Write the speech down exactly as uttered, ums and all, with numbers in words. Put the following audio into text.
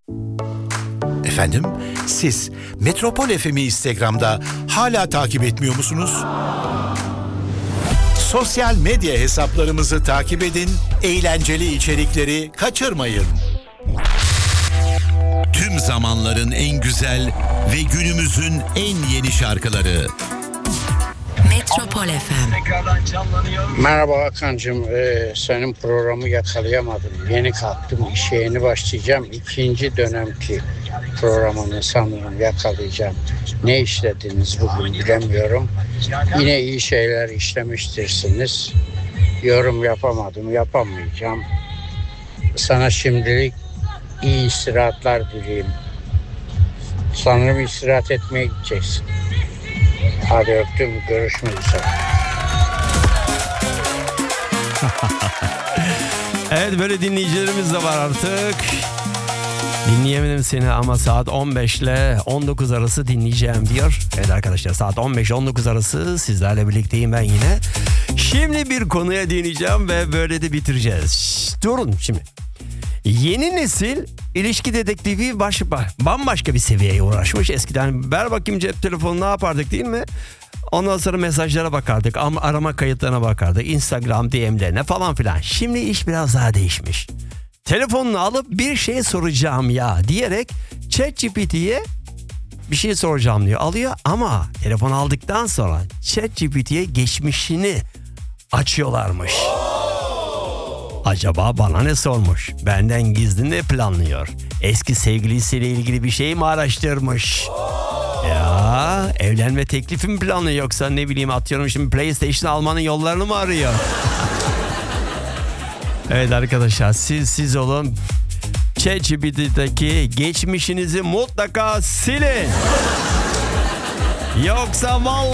Efendim, siz Metropol F M'i Instagram'da hala takip etmiyor musunuz? Sosyal medya hesaplarımızı takip edin, eğlenceli içerikleri kaçırmayın. Tüm zamanların en güzel ve günümüzün en yeni şarkıları. Metropol F M. Merhaba Hakan'cığım. Ee, senin programı yakalayamadım. Yeni kalktım. İşe yeni başlayacağım. İkinci dönemki programını sanırım yakalayacağım. Ne işlediniz bugün bilemiyorum. Yine iyi şeyler işlemiştirsiniz. Yorum yapamadım, yapamayacağım. Sana şimdilik iyi istirahatler dileyim. Sanırım istirahat etmeye gideceksin. Hadi öptüm, görüşmek üzere. Evet, böyle dinleyicilerimiz de var artık. Dinleyemedim seni ama saat on beş ile on dokuz arası dinleyeceğim diyor. Evet arkadaşlar, saat on beş on dokuz arası sizlerle birlikteyim ben yine. Şimdi bir konuya değineceğim ve böyle de bitireceğiz. Şşş, durun şimdi. Yeni nesil ilişki dedektifi baş, bambaşka bir seviyeye uğraşmış. Eskiden ver bakayım cep telefonu ne yapardık değil mi? Ondan sonra mesajlara bakardık, arama kayıtlarına bakardık, Instagram D M'lerine falan filan. Şimdi iş biraz daha değişmiş. Telefonunu alıp bir şey soracağım ya diyerek ChatGPT'ye bir şey soracağım diyor. Alıyor ama telefon aldıktan sonra ChatGPT'ye geçmişini açıyorlarmış. Acaba bana ne sormuş? Benden gizli ne planlıyor? Eski sevgilisiyle ilgili bir şey mi araştırmış? Ya evlenme teklifi mi planlıyor, yoksa ne bileyim atıyorum şimdi PlayStation almanın yollarını mı arıyor? Evet arkadaşlar, siz siz olun. ChatGPT'deki geçmişinizi mutlaka silin. Yoksa vallahi